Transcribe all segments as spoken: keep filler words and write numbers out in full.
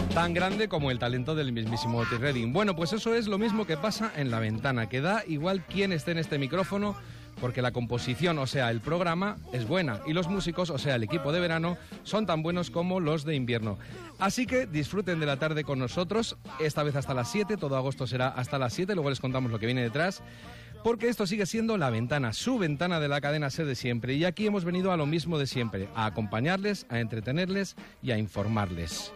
Tan grande como el talento del mismísimo Otis Redding. Bueno, pues eso es lo mismo que pasa en La Ventana, que da igual quién esté en este micrófono, porque la composición, o sea, el programa, es buena, y los músicos, o sea, el equipo de verano, son tan buenos como los de invierno. Así que disfruten de la tarde con nosotros, esta vez hasta las siete, todo agosto será hasta las siete, luego les contamos lo que viene detrás, porque esto sigue siendo La Ventana, su ventana de la cadena SER de siempre, y aquí hemos venido a lo mismo de siempre, a acompañarles, a entretenerles y a informarles.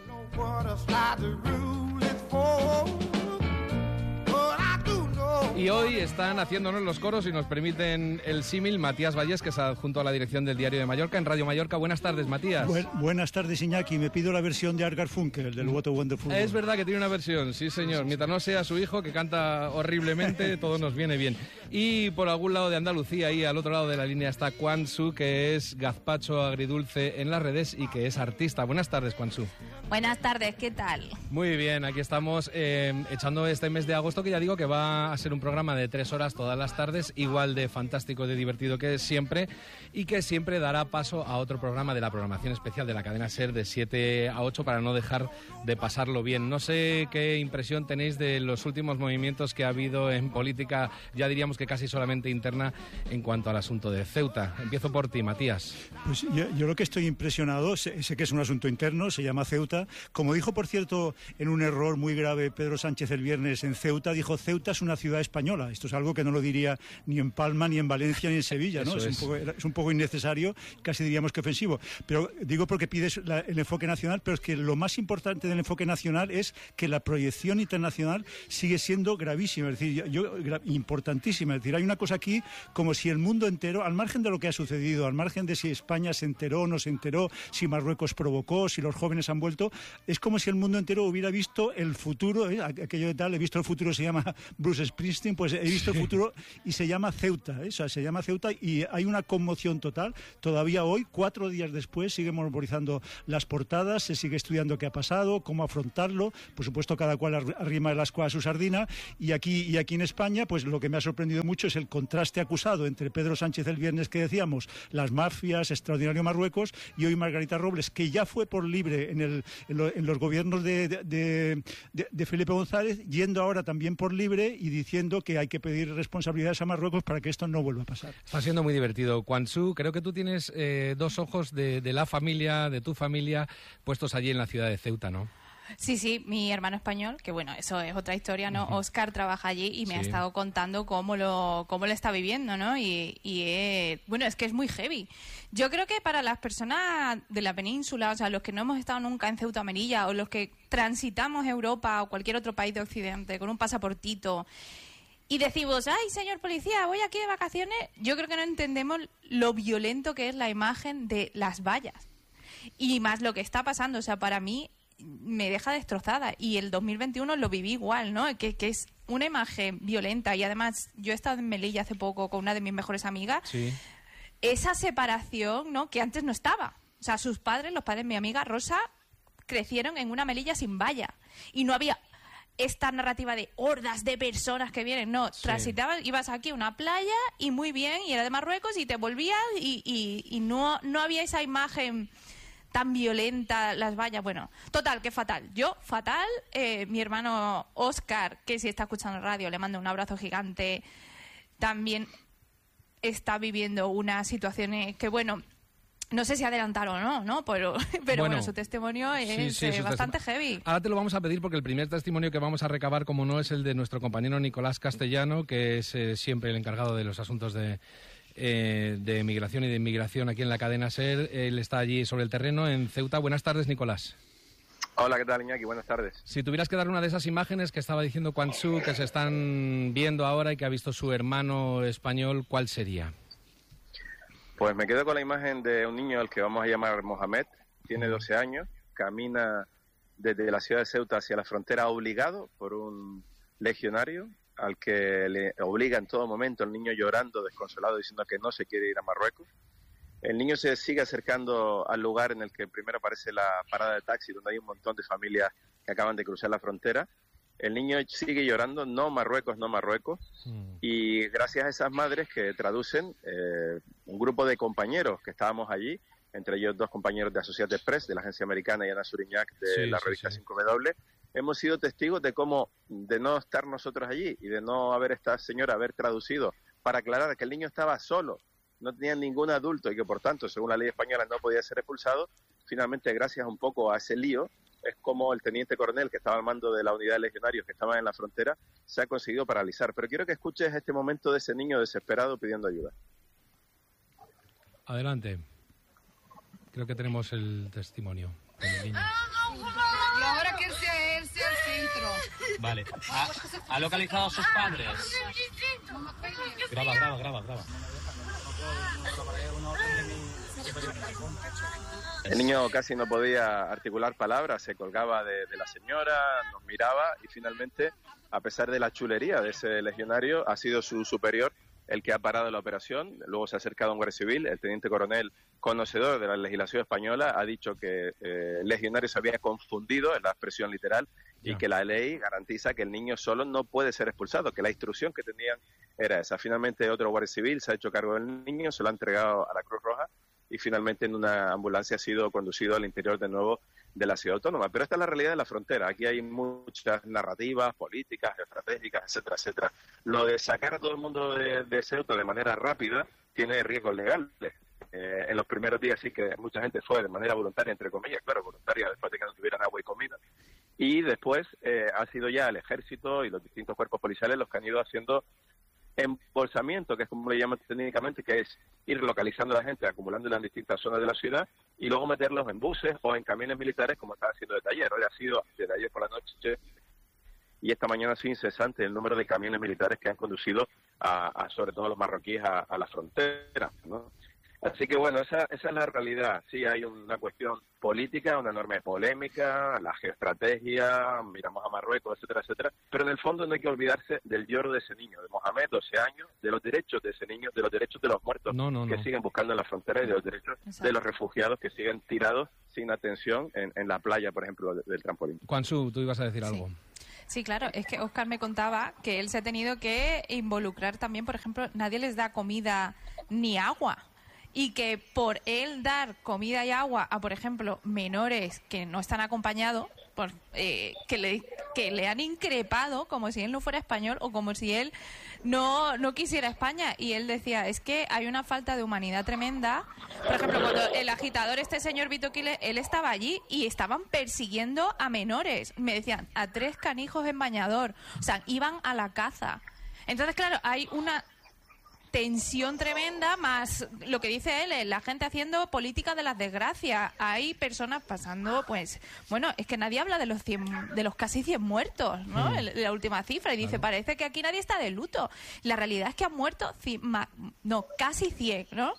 Y hoy están haciéndonos los coros y nos permiten el símil Matías Vallés, que es adjunto a la dirección del Diario de Mallorca, en Radio Mallorca. Buenas tardes, Matías. Bu buenas tardes, Iñaki. Me pido la versión de Art Garfunkel, del What a Wonderful World. Es verdad que tiene una versión, sí señor. Mientras no sea su hijo, que canta horriblemente, todo nos viene bien. Y por algún lado de Andalucía, ahí al otro lado de la línea, está Quan Su, que es gazpacho agridulce en las redes y que es artista. Buenas tardes, Quan Su. Buenas tardes, ¿qué tal? Muy bien, aquí estamos eh, echando este mes de agosto, que ya digo que va a ser un programa de tres horas todas las tardes, igual de fantástico, de divertido que es siempre, y que siempre dará paso a otro programa de la programación especial de la cadena SER de siete a ocho para no dejar de pasarlo bien. No sé qué impresión tenéis de los últimos movimientos que ha habido en política, ya diríamos que casi solamente interna, en cuanto al asunto de Ceuta. Empiezo por ti, Matías. Pues yo, yo lo que estoy impresionado, sé, sé que es un asunto interno, se llama Ceuta. Como dijo, por cierto, en un error muy grave Pedro Sánchez el viernes en Ceuta, dijo: Ceuta es una ciudad española. Esto es algo que no lo diría ni en Palma, ni en Valencia, ni en Sevilla, ¿no? Es, es. Un poco, es un poco innecesario, casi diríamos que ofensivo. Pero digo porque pides la, el enfoque nacional, pero es que lo más importante del enfoque nacional es que la proyección internacional sigue siendo gravísima, es decir, yo, yo, importantísima. Es decir, hay una cosa aquí como si el mundo entero, al margen de lo que ha sucedido, al margen de si España se enteró o no se enteró, si Marruecos provocó, si los jóvenes han vuelto, es como si el mundo entero hubiera visto el futuro, ¿eh? Aquello de tal, he visto el futuro, se llama Bruce Springsteen, pues he visto el futuro y se llama Ceuta, ¿eh? O sea, se llama Ceuta y hay una conmoción total. Todavía hoy, cuatro días después, siguen memorizando las portadas, se sigue estudiando qué ha pasado, cómo afrontarlo, por supuesto cada cual arrima el ascua a su sardina, y aquí, y aquí en España, pues lo que me ha sorprendido mucho es el contraste acusado entre Pedro Sánchez el viernes, que decíamos, las mafias, extraordinario Marruecos, y hoy Margarita Robles, que ya fue por libre en, el, en, lo, en los gobiernos de, de, de, de, de Felipe González, yendo ahora también por libre y diciendo que hay que pedir responsabilidades a Marruecos para que esto no vuelva a pasar. Está siendo muy divertido. Quan Su, creo que tú tienes eh, dos ojos de, de la familia, de tu familia, puestos allí en la ciudad de Ceuta, ¿no? Sí, sí, mi hermano español, que bueno, eso es otra historia, ¿no? Uh-huh. Óscar trabaja allí y me sí. ha estado contando cómo lo cómo lo está viviendo, ¿no? Y, y eh, bueno, es que es muy heavy. Yo creo que para las personas de la península, o sea, los que no hemos estado nunca en Ceuta, Melilla, o los que transitamos Europa o cualquier otro país de Occidente con un pasaportito y decimos: ay, señor policía, voy aquí de vacaciones, yo creo que no entendemos lo violento que es la imagen de las vallas. Y más lo que está pasando, o sea, para mí me deja destrozada, y el dos mil veintiuno lo viví igual, ¿no? Que, que es una imagen violenta, y además yo he estado en Melilla hace poco con una de mis mejores amigas. Sí. Esa separación, ¿no? Que antes no estaba. O sea, sus padres, los padres de mi amiga Rosa, crecieron en una Melilla sin valla, y no había esta narrativa de hordas de personas que vienen, no, sí. Transitabas, ibas aquí a una playa y muy bien, y era de Marruecos, y te volvías y, y, y no, no había esa imagen tan violenta, las vallas, bueno, total, que fatal. Yo, fatal, eh, mi hermano Óscar, que si está escuchando radio, le mando un abrazo gigante, también está viviendo unas situaciones que, bueno, no sé si adelantar o no, ¿no? Pero, pero bueno, bueno, su testimonio es sí, sí, eh, bastante testi- heavy. Ahora te lo vamos a pedir porque el primer testimonio que vamos a recabar, como no, es el de nuestro compañero Nicolás Castellano, que es eh, siempre el encargado de los asuntos de... Eh, de migración y de inmigración aquí en la cadena SER. Él está allí sobre el terreno en Ceuta. Buenas tardes, Nicolás. Hola, ¿qué tal, Iñaki? Buenas tardes. Si tuvieras que dar una de esas imágenes que estaba diciendo Quan Su, que se están viendo ahora y que ha visto su hermano español, ¿cuál sería? Pues me quedo con la imagen de un niño al que vamos a llamar Mohamed. Tiene doce años, camina desde la ciudad de Ceuta hacia la frontera obligado por un legionario al que le obliga en todo momento, el niño llorando, desconsolado, diciendo que no se quiere ir a Marruecos. El niño se sigue acercando al lugar en el que primero aparece la parada de taxi, donde hay un montón de familias que acaban de cruzar la frontera. El niño sigue llorando, no Marruecos, no Marruecos. Mm. Y gracias a esas madres que traducen, eh, un grupo de compañeros que estábamos allí, entre ellos dos compañeros de Associated Press, de la agencia americana, y Ana Suriñac, de sí, la sí, revista sí. cinco doble, hemos sido testigos de cómo, de no estar nosotros allí y de no haber esta señora haber traducido para aclarar que el niño estaba solo, no tenía ningún adulto y que por tanto, según la ley española, no podía ser expulsado. Finalmente, gracias un poco a ese lío, es como el teniente coronel que estaba al mando de la unidad de legionarios que estaban en la frontera se ha conseguido paralizar. Pero quiero que escuches este momento de ese niño desesperado pidiendo ayuda. Adelante. Creo que tenemos el testimonio del niño. Y ahora que él sea él, sea el centro. Vale. ¿Ha, ha localizado a sus padres? Graba, graba, graba, graba. El niño casi no podía articular palabras, se colgaba de, de la señora, nos miraba y finalmente, a pesar de la chulería de ese legionario, ha sido su superior el que ha parado la operación. Luego se ha acercado a un guardia civil, el teniente coronel, conocedor de la legislación española, ha dicho que eh, el legionario se había confundido en la expresión literal y yeah. que la ley garantiza que el niño solo no puede ser expulsado, que la instrucción que tenían era esa. Finalmente otro guardia civil se ha hecho cargo del niño, se lo ha entregado a la Cruz Roja y finalmente en una ambulancia ha sido conducido al interior de nuevo de la ciudad autónoma. Pero esta es la realidad de la frontera. Aquí hay muchas narrativas políticas, estratégicas, etcétera, etcétera. Lo de sacar a todo el mundo de, de Ceuta de manera rápida tiene riesgos legales. Eh, en los primeros días sí que mucha gente fue de manera voluntaria, entre comillas, claro, voluntaria después de que no tuvieran agua y comida. Y después eh, ha sido ya el ejército y los distintos cuerpos policiales los que han ido haciendo embolsamiento, que es como le llaman técnicamente, que es ir localizando a la gente, acumulándola en distintas zonas de la ciudad y luego meterlos en buses o en camiones militares, como estaba haciendo desde ayer. Hoy ha sido desde ayer por la noche y esta mañana ha sido incesante el número de camiones militares que han conducido a, a sobre todo los marroquíes a, a la frontera, ¿no? Así que bueno, esa, esa es la realidad. Sí, hay una cuestión política, una enorme polémica, la geoestrategia, miramos a Marruecos, etcétera, etcétera. Pero en el fondo no hay que olvidarse del lloro de ese niño, de Mohamed, doce años, de los derechos de ese niño, de los derechos de los muertos no, no, que no. siguen buscando en la frontera y de los derechos Exacto. de los refugiados que siguen tirados sin atención en, en la playa, por ejemplo, del trampolín. Juansu, tú ibas a decir algo. Sí. Sí, claro, es que Óscar me contaba que él se ha tenido que involucrar también, por ejemplo, nadie les da comida ni agua. Y que por él dar comida y agua a, por ejemplo, menores que no están acompañados, por, eh, que, le, que le han increpado como si él no fuera español o como si él no, no quisiera España. Y él decía, es que hay una falta de humanidad tremenda. Por ejemplo, cuando el agitador, este señor Vito Quile, él estaba allí y estaban persiguiendo a menores. Me decían, a tres canijos en bañador. O sea, iban a la caza. Entonces, claro, hay una tensión tremenda, más lo que dice él, la gente haciendo política de las desgracias. Hay personas pasando, pues, bueno, es que nadie habla de los cien, de los casi cien muertos, ¿no? Mm. El, la última cifra, y dice, claro. Parece que aquí nadie está de luto. La realidad es que han muerto, cien, ma, no, casi cien, ¿no?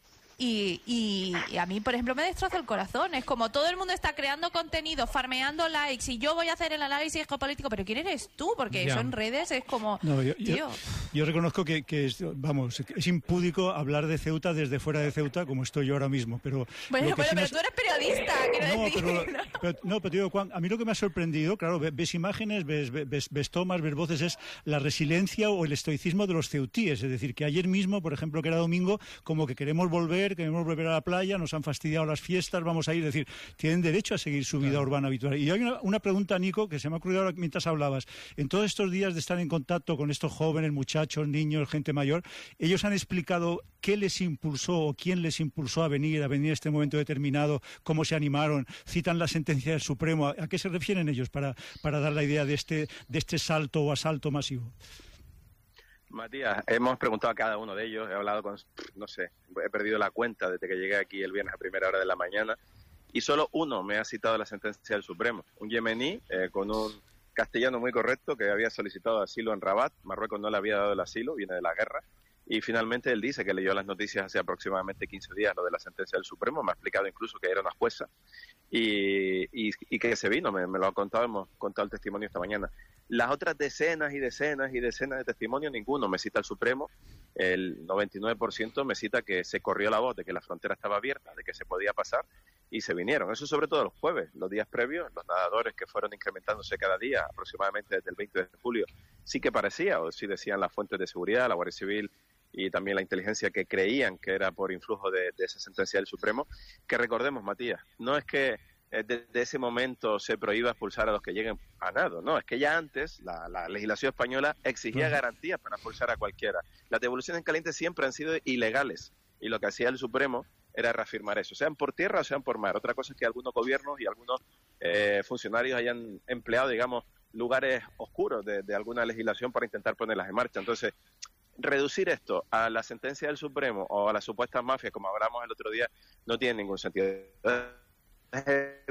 Y, y, y a mí, por ejemplo, me destroza el corazón. Es como todo el mundo está creando contenido, farmeando likes, y yo voy a hacer el análisis geopolítico, pero ¿quién eres tú? Porque ya. Eso en redes es como, no, yo, tío... Yo, yo reconozco que, que es, vamos, es impúdico hablar de Ceuta desde fuera de Ceuta, como estoy yo ahora mismo, pero... Bueno, bueno, sí pero me... tú eres periodista, quiero no, decir. Pero, ¿no? Pero, no, pero digo, Juan, a mí lo que me ha sorprendido, claro, ves imágenes, ves, ves, ves tomas, ves voces, es la resiliencia o el estoicismo de los ceutíes. Es decir, que ayer mismo, por ejemplo, que era domingo, como que queremos volver, queremos volver a la playa, nos han fastidiado las fiestas, vamos a ir, es decir, tienen derecho a seguir su vida claro. urbana habitual. Y hay una, una pregunta, Nico, que se me ha ocurrido ahora mientras hablabas. En todos estos días de estar en contacto con estos jóvenes, muchachos, niños, gente mayor, ellos han explicado qué les impulsó o quién les impulsó a venir, a venir a este momento determinado, cómo se animaron, citan la sentencia del Supremo. ¿A, a qué se refieren ellos para, para dar la idea de este, de este salto o asalto masivo? Matías, hemos preguntado a cada uno de ellos, he hablado con, no sé, he perdido la cuenta desde que llegué aquí el viernes a primera hora de la mañana, y solo uno me ha citado la sentencia del Supremo, un yemení eh, con un castellano muy correcto que había solicitado asilo en Rabat, Marruecos no le había dado el asilo, viene de la guerra, y finalmente él dice que leyó las noticias hace aproximadamente quince días, lo de la sentencia del Supremo, me ha explicado incluso que era una jueza, y, y, y que se vino, me, me lo ha contado, hemos contado el testimonio esta mañana. Las otras decenas y decenas y decenas de testimonios, ninguno me cita el Supremo. El noventa y nueve por ciento me cita que se corrió la voz de que la frontera estaba abierta, de que se podía pasar, y se vinieron. Eso sobre todo los jueves, los días previos, los nadadores que fueron incrementándose cada día, aproximadamente desde el veinte de julio, sí que parecía, o sí decían las fuentes de seguridad, la Guardia Civil y también la inteligencia que creían que era por influjo de, de esa sentencia del Supremo, que recordemos, Matías, no es que eh, desde ese momento se prohíba expulsar a los que lleguen a nado, no, es que ya antes la, la legislación española exigía uh-huh. garantías para expulsar a cualquiera. Las devoluciones en caliente siempre han sido ilegales y lo que hacía el Supremo era reafirmar eso, sean por tierra o sean por mar. Otra cosa es que algunos gobiernos y algunos eh, funcionarios hayan empleado, digamos, lugares oscuros de, de alguna legislación para intentar ponerlas en marcha. Entonces, reducir esto a la sentencia del Supremo o a las supuestas mafias, como hablamos el otro día, no tiene ningún sentido. Es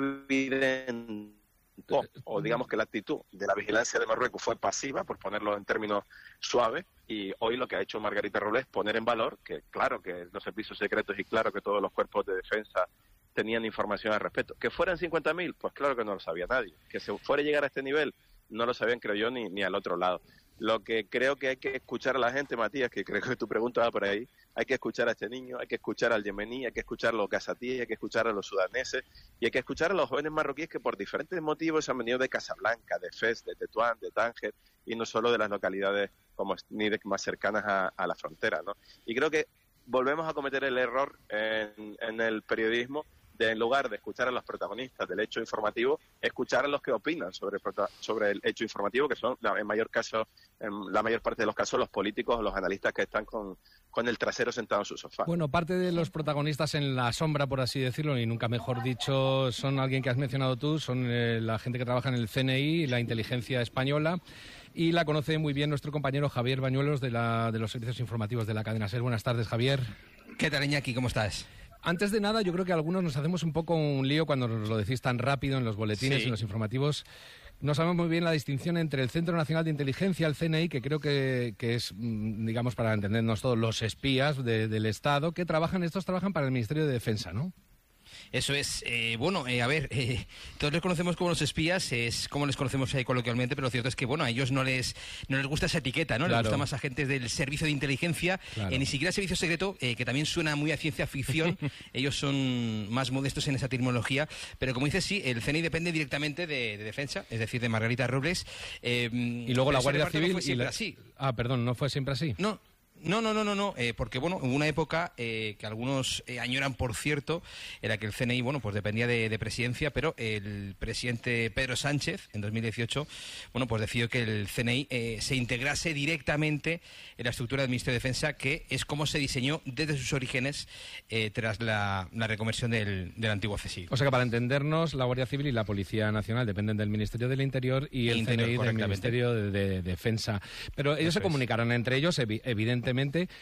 evidente, o, o digamos que la actitud de la vigilancia de Marruecos fue pasiva, por ponerlo en términos suaves, y hoy lo que ha hecho Margarita Robles es poner en valor que, claro, que los servicios secretos y claro que todos los cuerpos de defensa tenían información al respecto. ¿Que fueran cincuenta mil? Pues claro que no lo sabía nadie. Que se fuera a llegar a este nivel, no lo sabían, creo yo, ni, ni al otro lado. Lo que creo que hay que escuchar a la gente, Matías, que creo que tu pregunta va por ahí, hay que escuchar a este niño, hay que escuchar al yemení, hay que escuchar a los gazatíes, hay que escuchar a los sudaneses y hay que escuchar a los jóvenes marroquíes que por diferentes motivos han venido de Casablanca, de Fez, de Tetuán, de Tánger y no solo de las localidades como ni de más cercanas a, a la frontera, ¿no? Y creo que volvemos a cometer el error en, en el periodismo de, en lugar de escuchar a los protagonistas del hecho informativo, escuchar a los que opinan sobre, sobre el hecho informativo, que son en mayor caso, en la mayor parte de los casos, los políticos o los analistas que están con, con el trasero sentado en su sofá. Bueno, parte de los protagonistas en la sombra, por así decirlo, y nunca mejor dicho, son alguien que has mencionado tú, son eh, la gente que trabaja en el C N I, la inteligencia española, y la conoce muy bien nuestro compañero Javier Bañuelos de, la, de los servicios informativos de la cadena SER. Buenas tardes, Javier. ¿Qué tal, Iñaki? ¿Cómo estás? Antes de nada, yo creo que algunos nos hacemos un poco un lío cuando nos lo decís tan rápido en los boletines, sí. en los informativos. No sabemos muy bien la distinción entre el Centro Nacional de Inteligencia, el C N I, que creo que, que es, digamos, para entendernos todos, los espías de, del Estado, que trabajan, estos trabajan para el Ministerio de Defensa, ¿no? Eso es, eh, bueno, eh, a ver, eh, todos les conocemos como los espías, es como les conocemos eh, coloquialmente, pero lo cierto es que, bueno, a ellos no les no les gusta esa etiqueta, ¿no? Claro. Les gusta más agentes del servicio de inteligencia, claro. eh, ni siquiera servicio secreto, eh, que también suena muy a ciencia ficción, ellos son más modestos en esa terminología, pero como dices, sí, el C N I depende directamente de, de Defensa, es decir, de Margarita Robles. Eh, y luego la Guardia Civil... No fue siempre y la... así. Ah, perdón, ¿no fue siempre así? No. No, no, no, no, no, eh, porque bueno, hubo una época eh, que algunos eh, añoran, por cierto, era que el C N I, bueno, pues dependía de, de presidencia, pero el presidente Pedro Sánchez, en dos mil dieciocho, bueno, pues decidió que el C N I eh, se integrase directamente en la estructura del Ministerio de Defensa, que es como se diseñó desde sus orígenes eh, tras la, la reconversión del, del antiguo C S I. O sea que para entendernos, la Guardia Civil y la Policía Nacional dependen del Ministerio del Interior y el Interior, C N I del Ministerio de, de Defensa. Pero ellos Eso se comunicarán es. entre ellos, evi evidentemente.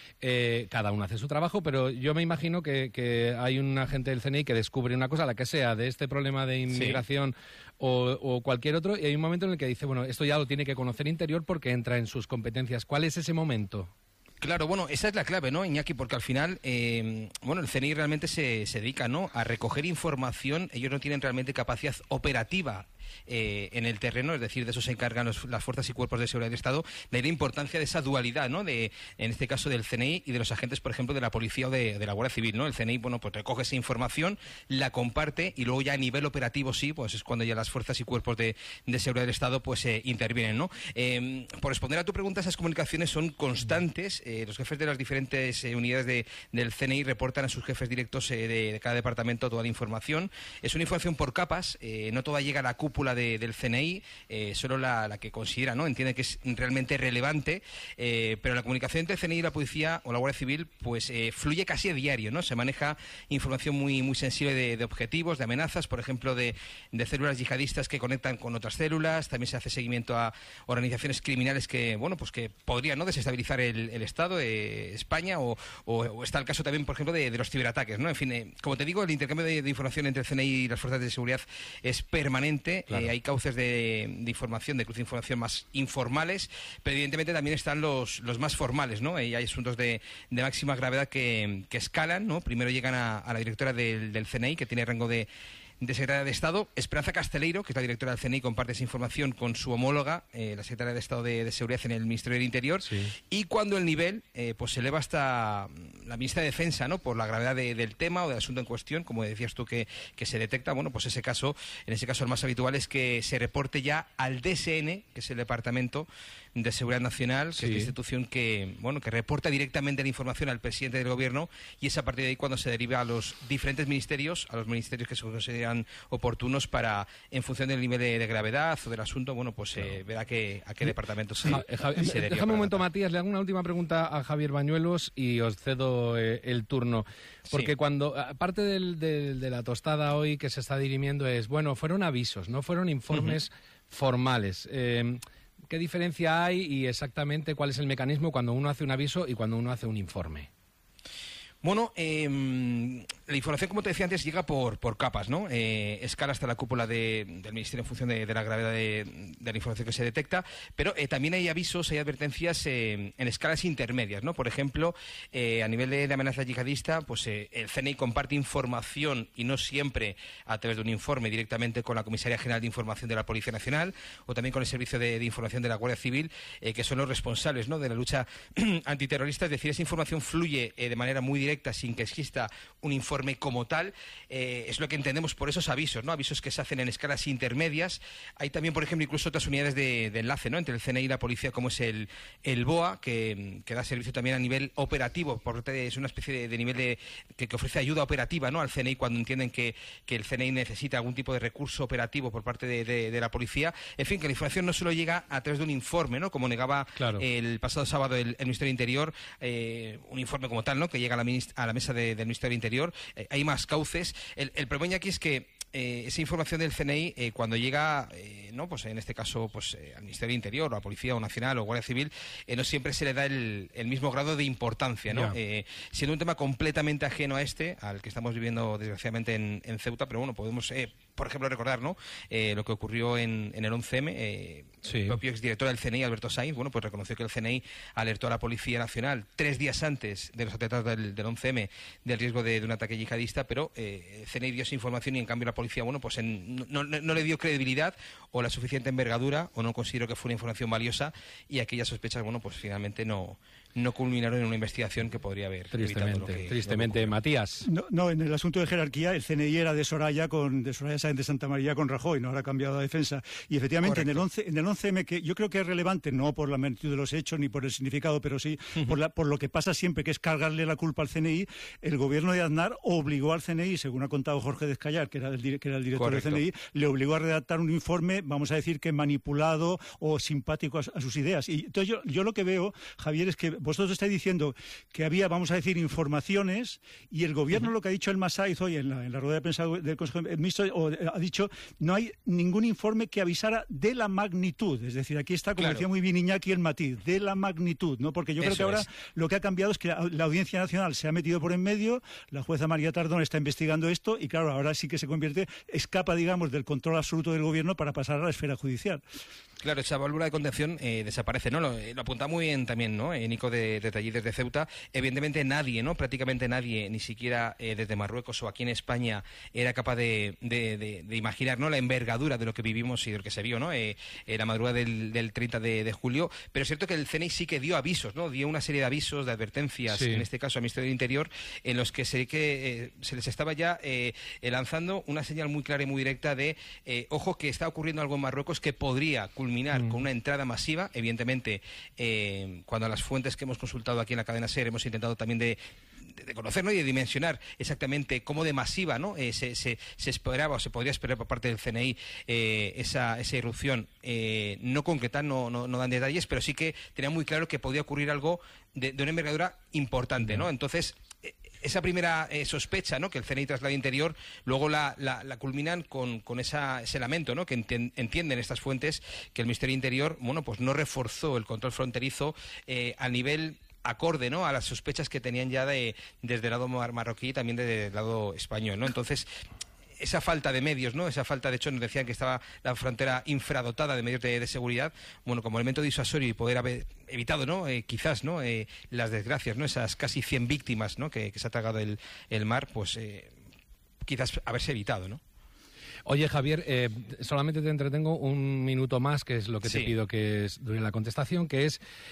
Eh, cada uno hace su trabajo, pero yo me imagino que, que hay un agente del C N I que descubre una cosa, la que sea, de este problema de inmigración sí. o, o cualquier otro, y hay un momento en el que dice, bueno, esto ya lo tiene que conocer Interior porque entra en sus competencias. ¿Cuál es ese momento? Claro, bueno, esa es la clave, ¿no, Iñaki? Porque al final, eh, bueno, el C N I realmente se, se dedica, ¿no?, a recoger información. Ellos no tienen realmente capacidad operativa Eh, en el terreno, es decir, de eso se encargan los, las fuerzas y cuerpos de seguridad del Estado, de la importancia de esa dualidad, ¿no?, de, en este caso del C N I y de los agentes, por ejemplo, de la policía o de, de la Guardia Civil, ¿no? El C N I, bueno, pues recoge esa información, la comparte y luego ya a nivel operativo sí, pues es cuando ya las fuerzas y cuerpos de, de seguridad del Estado pues eh, intervienen, ¿no? Eh, por responder a tu pregunta, esas comunicaciones son constantes, eh, los jefes de las diferentes eh, unidades de, del C N I reportan a sus jefes directos eh, de, de cada departamento toda la información. Es una información por capas, eh, no toda llega a la cúpula De, del C N I, eh, solo la, la que considera, ¿no?, entiende que es realmente relevante, eh, pero la comunicación entre el C N I y la policía o la Guardia Civil pues eh, fluye casi a diario, ¿no? Se maneja información muy muy sensible de, de objetivos, de amenazas, por ejemplo, de, de células yihadistas que conectan con otras células. También se hace seguimiento a organizaciones criminales que, bueno, pues que podrían, ¿no?, desestabilizar el, el Estado, eh, España, o, o, o está el caso también, por ejemplo, de, de los ciberataques, ¿no? En fin, eh, como te digo, el intercambio de, de información entre el C N I y las fuerzas de seguridad es permanente. Claro. Eh, hay cauces de, de información, de cruce de información más informales, pero evidentemente también están los, los más formales, ¿no? Y hay asuntos de, de máxima gravedad que, que escalan, ¿no? Primero llegan a, a la directora del, del C N I, que tiene rango de de secretaria de Estado. Esperanza Casteleiro, que es la directora del C N I, comparte esa información con su homóloga, eh, la secretaria de Estado de, de Seguridad en el Ministerio del Interior. Sí. Y cuando el nivel eh, pues se eleva hasta la ministra de Defensa, ¿no?, por la gravedad de, del tema o del asunto en cuestión, como decías tú que, que se detecta, bueno, pues ese caso, en ese caso el más habitual es que se reporte ya al D S N, que es el Departamento de Seguridad Nacional, que Sí. es la institución que, bueno, que reporta directamente la información al presidente del Gobierno, y es a partir de ahí cuando se deriva a los diferentes ministerios, a los ministerios que se consideran oportunos para, en función del nivel de, de gravedad o del asunto, bueno, pues claro. eh, ver a qué, a qué departamento se, Ja- eh, Javi- se deriva. Déjame un para momento, tratar. Matías, le hago una última pregunta a Javier Bañuelos y os cedo eh, el turno. Porque Sí. cuando, aparte del, del- de la tostada hoy que se está dirimiendo es, bueno, fueron avisos, no fueron informes formales. Eh, ¿Qué diferencia hay y exactamente cuál es el mecanismo cuando uno hace un aviso y cuando uno hace un informe? Bueno, eh, la información, como te decía antes, llega por, por capas, ¿no? Eh, escala hasta la cúpula de- del Ministerio en función de, de la gravedad de, de la información que se detecta, pero eh, también hay avisos, hay advertencias eh, en escalas intermedias, ¿no? Por ejemplo, eh, a nivel de, de amenaza yihadista, pues eh, el C N I comparte información, y no siempre a través de un informe, directamente con la Comisaría General de Información de la Policía Nacional o también con el Servicio de, de Información de la Guardia Civil, eh, que son los responsables, ¿no?, de la lucha antiterrorista. Es decir, esa información fluye eh, de manera muy directa sin que exista un informe como tal. Eh, es lo que entendemos por esos avisos, ¿no? Avisos que se hacen en escalas intermedias. Hay también, por ejemplo, incluso otras unidades de, de enlace, ¿no?, entre el C N I y la policía, como es el, el B O A, que, que da servicio también a nivel operativo. Por, es una especie de, de nivel de, que, que ofrece ayuda operativa, ¿no?, al C N I cuando entienden que, que el C N I necesita algún tipo de recurso operativo por parte de, de, de la policía. En fin, que la información no solo llega a través de un informe, ¿no?, como negaba Claro. el pasado sábado el, el Ministerio del Interior, eh, un informe como tal, ¿no?, que llega a la, minist- a la mesa de- del Ministerio del Interior. Eh, hay más cauces. El, el problema aquí es que eh, esa información del C N I, eh, cuando llega, eh, no, pues en este caso, pues eh, al Ministerio del Interior, o a Policía o Nacional o Guardia Civil, eh, no siempre se le da el, el mismo grado de importancia, ¿no? Ya. Eh, siendo un tema completamente ajeno a este, al que estamos viviendo desgraciadamente en, en Ceuta, pero bueno, podemos, eh, por ejemplo, recordar, ¿no?, eh, lo que ocurrió en, en el once eme. Eh, Sí. El propio exdirector del C N I, Alberto Sainz, bueno, pues reconoció que el C N I alertó a la Policía Nacional tres días antes de los atentados del, del once eme del riesgo de, de un ataque yihadista, pero eh, el C N I dio esa información y en cambio la policía, bueno, pues en- no, no- no le dio credibilidad o la suficiente envergadura, o no consideró que fuera información valiosa, y aquellas sospechas, bueno, pues finalmente no, no culminaron en una investigación que podría haber evitado lo Tristemente, que- lo que tristemente. ocurrió. Matías. No, no, en el asunto de jerarquía, el C N I era de Soraya con de Soraya Sáenz de Santa María con Rajoy, no ahora ha cambiado a defensa. Y efectivamente en el once en el once eme, que yo creo que es relevante, no por la magnitud de los hechos ni por el significado, pero sí por, la, por lo que pasa siempre, que es cargarle la culpa al C N I, el gobierno de Aznar obligó al C N I, según ha contado Jorge Descallar, que era el, dir- que era el director Correcto. del C N I, le obligó a redactar un informe, vamos a decir que manipulado o simpático a, a sus ideas. Y entonces yo, yo lo que veo, Javier, es que vosotros estáis diciendo que había, vamos a decir, informaciones, y el gobierno, lo que ha dicho el Masaiz hoy en la, en la rueda de prensa del Consejo de Ministros, o, eh, ha dicho, no hay ningún informe que avisara de la magnitud. Es decir, aquí está, como Claro. decía muy bien Iñaki, el matiz, de la magnitud, ¿no? Porque yo creo Eso que ahora es. lo que ha cambiado es que la, la Audiencia Nacional se ha metido por en medio, la jueza María Tardón está investigando esto, y claro, ahora sí que se convierte, escapa, digamos, del control absoluto del gobierno para pasar a la esfera judicial. Claro, esa válvula de contención eh, desaparece, ¿no? Lo, eh, lo apunta muy bien también, ¿no?, eh, Nico de, de Talleres de Ceuta. Evidentemente nadie, ¿no?, prácticamente nadie, ni siquiera eh, desde Marruecos o aquí en España, era capaz de, de, de, de imaginar, ¿no?, la envergadura de lo que vivimos y de lo que se vio, ¿no?, eh, eh, la madrugada del, del treinta de, de julio. Pero es cierto que el C N I sí que dio avisos, ¿no?, dio una serie de avisos, de advertencias, Sí. en este caso al Ministerio del Interior, en los que se, que, eh, se les estaba ya eh, lanzando una señal muy clara y muy directa de, eh, ojo, que está ocurriendo algo en Marruecos que podría culminar Mm. con una entrada masiva. Evidentemente, eh, cuando a las fuentes que hemos consultado aquí en la cadena SER hemos intentado también de, de, de conocer, ¿no?, y de dimensionar exactamente cómo de masiva, ¿no?, eh, se, se, se esperaba o se podría esperar por parte del C N I eh, esa, esa irrupción. Eh, no concretan, no, no, no dan detalles, pero sí que tenían muy claro que podía ocurrir algo de, de una envergadura importante, ¿no? Entonces, eh, esa primera eh, sospecha, ¿no?, que el C N I traslada al Interior, luego la, la, la culminan con, con esa, ese lamento, ¿no?, que enten, entienden estas fuentes, que el Ministerio del Interior, bueno, pues no reforzó el control fronterizo eh, a nivel acorde, ¿no?, a las sospechas que tenían ya de, desde el lado mar- marroquí y también desde el lado español, ¿no? Entonces, esa falta de medios, ¿no?, esa falta, de hecho, nos decían que estaba la frontera infradotada de medios de, de seguridad, bueno, como elemento disuasorio y poder haber evitado, ¿no?, eh, quizás, ¿no?, eh, las desgracias, ¿no?, esas casi cien víctimas, ¿no?, que, que se ha tragado el, el mar, pues eh, quizás haberse evitado, ¿no? Oye, Javier, eh, solamente te entretengo un minuto más, que es lo que Sí. te pido que es, dure la contestación, que es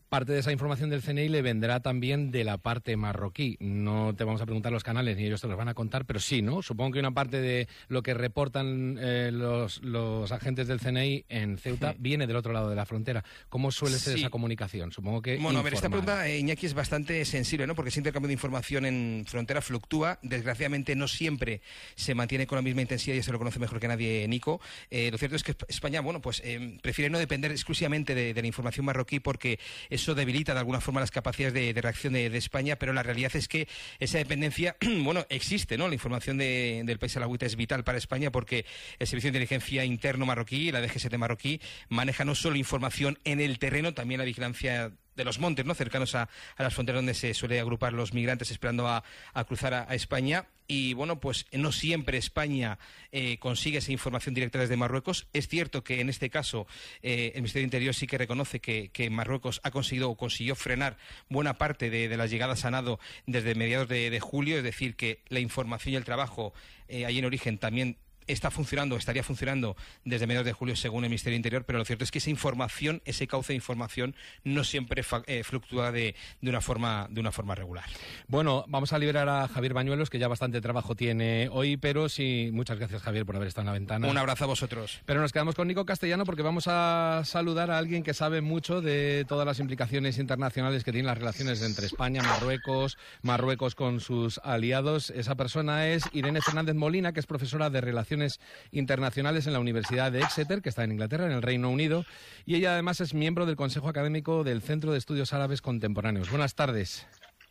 parte de esa información del C N I le vendrá también de la parte marroquí. No te vamos a preguntar los canales ni ellos te los van a contar, pero sí, ¿no? Supongo que una parte de lo que reportan eh, los, los agentes del C N I en Ceuta sí. viene del otro lado de la frontera. ¿Cómo suele ser sí. esa comunicación? Supongo que Bueno, informal. a ver, esta pregunta, eh, Iñaki, es bastante sensible, ¿no? Porque ese intercambio de información en frontera fluctúa. Desgraciadamente no siempre se mantiene con la misma intensidad y eso lo conoce mejor que nadie Nico. Eh, lo cierto es que España, bueno, pues eh, prefiere no depender exclusivamente de, de la información marroquí porque eso debilita de alguna forma las capacidades de, de reacción de, de España, pero la realidad es que esa dependencia, bueno, existe, ¿no? La información de, del país alawita es vital para España porque el Servicio de Inteligencia Interno marroquí, la D G S T marroquí, maneja no solo información en el terreno, también la vigilancia de los montes, ¿no? Cercanos a, a las fronteras donde se suele agrupar los migrantes esperando a, a cruzar a, a España. Y bueno, pues no siempre España eh, consigue esa información directa desde Marruecos. Es cierto que en este caso eh, el Ministerio de Interior sí que reconoce que, que Marruecos ha conseguido o consiguió frenar buena parte de, de las llegadas a nado desde mediados de, de julio, es decir, que la información y el trabajo eh, ahí en origen también está funcionando, estaría funcionando desde mediados de julio según el Ministerio de Interior, pero lo cierto es que esa información, ese cauce de información no siempre fa, eh, fluctúa de, de una forma de una forma regular. Bueno, vamos a liberar a Javier Bañuelos, que ya bastante trabajo tiene hoy, pero sí, muchas gracias Javier por haber estado en la ventana. Un abrazo a vosotros. Pero nos quedamos con Nico Castellano porque vamos a saludar a alguien que sabe mucho de todas las implicaciones internacionales que tienen las relaciones entre España, Marruecos, Marruecos con sus aliados. Esa persona es Irene Fernández Molina, que es profesora de Relaciones Internacionales en la Universidad de Exeter, que está en Inglaterra, en el Reino Unido, y ella además es miembro del Consejo Académico del Centro de Estudios Árabes Contemporáneos. Buenas tardes.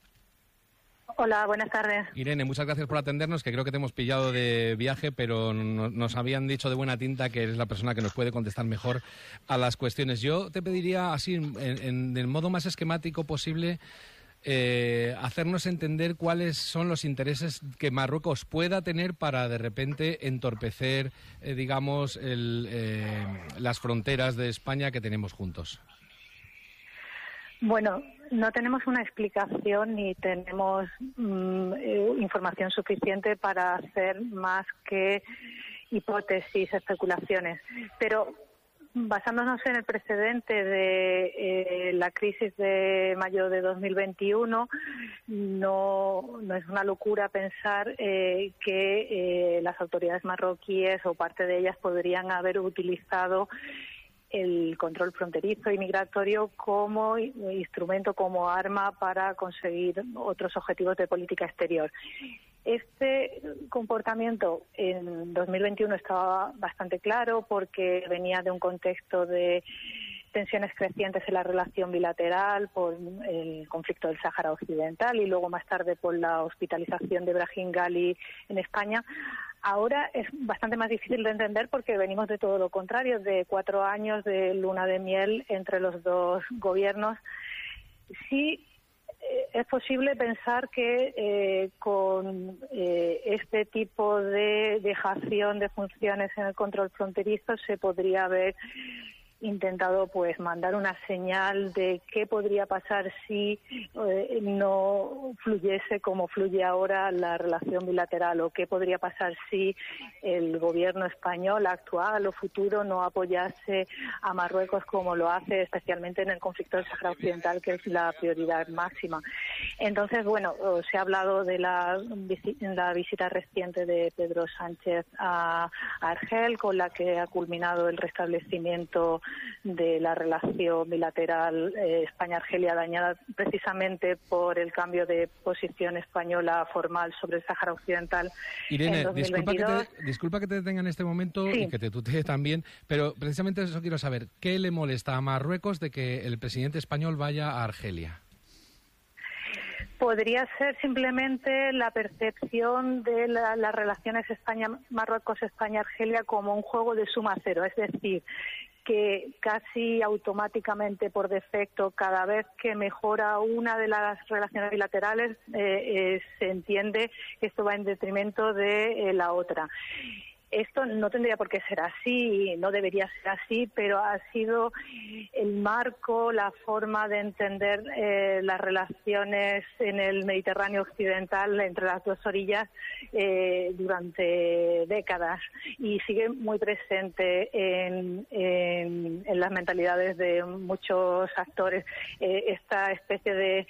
Hola, buenas tardes. Irene, muchas gracias por atendernos, que creo que te hemos pillado de viaje, pero no, nos habían dicho de buena tinta que eres la persona que nos puede contestar mejor a las cuestiones. Yo te pediría, así, en, en el modo más esquemático posible, Eh, hacernos entender cuáles son los intereses que Marruecos pueda tener para de repente entorpecer, eh, digamos, el, eh, las fronteras de España que tenemos juntos. Bueno, no tenemos una explicación ni tenemos mm, eh, información suficiente para hacer más que hipótesis, especulaciones, pero basándonos en el precedente de eh, la crisis de mayo de dos mil veintiuno, no, no es una locura pensar eh, que eh, las autoridades marroquíes o parte de ellas podrían haber utilizado el control fronterizo y migratorio como instrumento, como arma para conseguir otros objetivos de política exterior. Este comportamiento en dos mil veintiuno estaba bastante claro porque venía de un contexto de tensiones crecientes en la relación bilateral por el conflicto del Sáhara Occidental y luego más tarde por la hospitalización de Brahim Ghali en España. Ahora es bastante más difícil de entender porque venimos de todo lo contrario, de cuatro años de luna de miel entre los dos gobiernos. Sí, es posible pensar que eh, con eh, este tipo de dejación de funciones en el control fronterizo se podría haber intentado pues mandar una señal de qué podría pasar si eh, no fluyese como fluye ahora la relación bilateral o qué podría pasar si el gobierno español actual o futuro no apoyase a Marruecos como lo hace especialmente en el conflicto del Sáhara Occidental, que es la prioridad máxima. Entonces, bueno, se ha hablado de la, la visita reciente de Pedro Sánchez a, a Argel, con la que ha culminado el restablecimiento de la relación bilateral eh, España-Argelia, dañada precisamente por el cambio de posición española formal sobre el Sáhara Occidental. Irene, en dos mil veintidós. Disculpa, que te, disculpa que te detenga en este momento sí. y que te tutee también, pero precisamente eso quiero saber. ¿Qué le molesta a Marruecos de que el presidente español vaya a Argelia? Podría ser simplemente la percepción de la, las relaciones España Marruecos, España, Argelia como un juego de suma cero, es decir, que casi automáticamente por defecto cada vez que mejora una de las relaciones bilaterales eh, eh, se entiende que esto va en detrimento de eh, la otra. Esto no tendría por qué ser así, no debería ser así, pero ha sido el marco, la forma de entender eh, las relaciones en el Mediterráneo occidental entre las dos orillas eh, durante décadas, y sigue muy presente en, en, en las mentalidades de muchos actores. Eh, esta especie de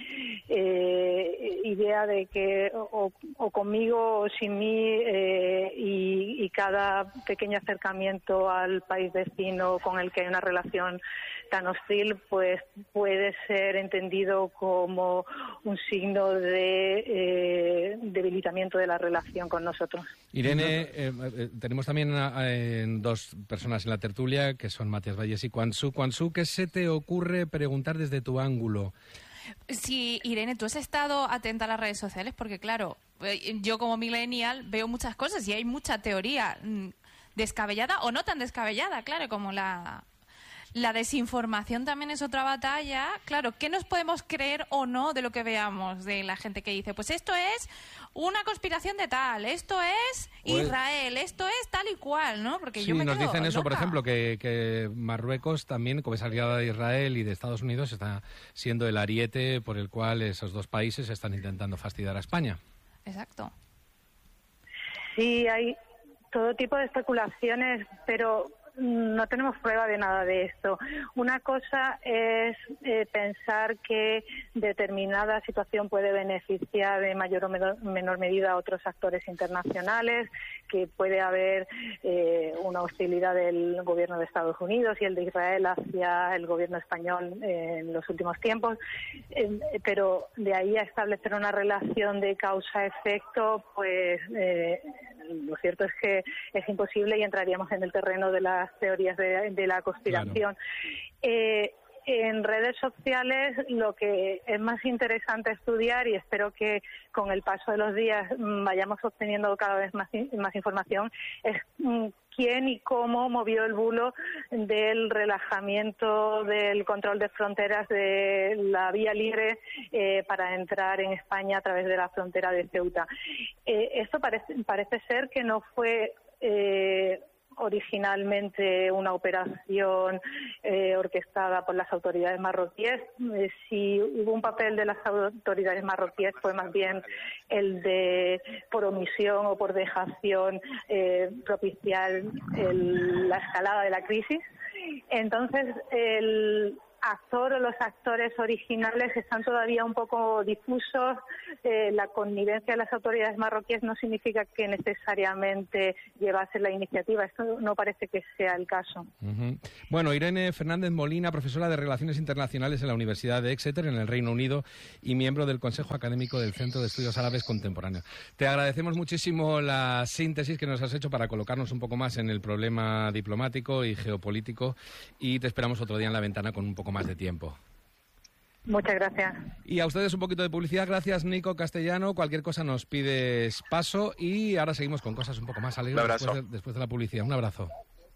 eh, idea de que o, o conmigo o sin mí, eh, y, y cada pequeño acercamiento al país vecino con el que hay una relación tan hostil, pues puede ser entendido como un signo de eh, debilitamiento de la relación con nosotros. Irene, eh, eh, tenemos también a, eh, dos personas en la tertulia, que son Matías Valles y Quan Su. Quan Su, ¿qué se te ocurre preguntar desde tu ángulo? Sí, Irene, tú has estado atenta a las redes sociales porque, claro, yo como millennial veo muchas cosas y hay mucha teoría descabellada o no tan descabellada, claro, como la... La desinformación también es otra batalla. Claro, ¿qué nos podemos creer o no de lo que veamos? De la gente que dice, pues esto es una conspiración de tal, esto es Israel, esto es tal y cual, ¿no? Porque sí, yo me nos quedo dicen eso, loca. por ejemplo, que, que Marruecos también, como es aliada de Israel y de Estados Unidos, está siendo el ariete por el cual esos dos países están intentando fastidiar a España. Exacto. Sí, hay todo tipo de especulaciones, pero no tenemos prueba de nada de esto. Una cosa es eh, pensar que determinada situación puede beneficiar de mayor o menor, menor medida a otros actores internacionales, que puede haber eh, una hostilidad del gobierno de Estados Unidos y el de Israel hacia el gobierno español eh, en los últimos tiempos, eh, pero de ahí a establecer una relación de causa-efecto, pues eh, lo cierto es que es imposible y entraríamos en el terreno de las teorías de, de la conspiración. Claro. Eh, en redes sociales lo que es más interesante estudiar, y espero que con el paso de los días vayamos obteniendo cada vez más, más información, es quién y cómo movió el bulo del relajamiento del control de fronteras de la vía libre eh, para entrar en España a través de la frontera de Ceuta. Eh, esto parece, parece ser que no fue Eh, originalmente una operación eh, orquestada por las autoridades marroquíes. Eh, si hubo un papel de las autoridades marroquíes, fue más bien el de, por omisión o por dejación, eh, propiciar el, la escalada de la crisis. Entonces, el actor o los actores originales están todavía un poco difusos. Eh, la connivencia de las autoridades marroquíes no significa que necesariamente llevase la iniciativa. Esto no parece que sea el caso. Uh-huh. Bueno, Irene Fernández Molina, profesora de Relaciones Internacionales en la Universidad de Exeter, en el Reino Unido, y miembro del Consejo Académico del Centro de Estudios Árabes Contemporáneos. Te agradecemos muchísimo la síntesis que nos has hecho para colocarnos un poco más en el problema diplomático y geopolítico, y te esperamos otro día en La Ventana con un poco más de tiempo. Muchas gracias. Y a ustedes un poquito de publicidad. Gracias, Nico Castellano. Cualquier cosa nos pides paso, y ahora seguimos con cosas un poco más alegres después de, después de la publicidad. Un abrazo.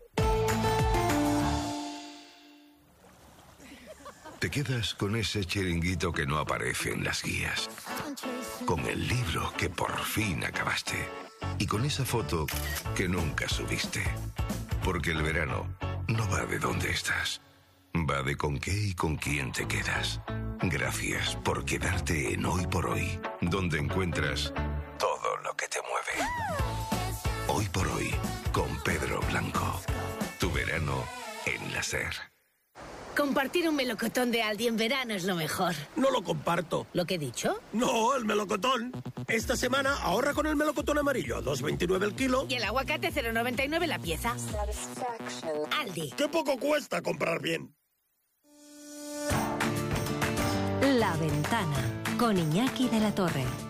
Te quedas con ese chiringuito que no aparece en las guías, con el libro que por fin acabaste y con esa foto que nunca subiste. Porque el verano no va de dónde estás, va de con qué y con quién te quedas. Gracias por quedarte en Hoy por Hoy, donde encuentras todo lo que te mueve. Hoy por Hoy, con Pedro Blanco. Tu verano en la SER. Compartir un melocotón de Aldi en verano es lo mejor. No lo comparto. ¿Lo que he dicho? No, el melocotón. Esta semana ahorra con el melocotón amarillo a dos veintinueve el kilo. Y el aguacate cero noventa y nueve la pieza. Aldi. ¡Qué poco cuesta comprar bien! La Ventana, con Iñaki de la Torre.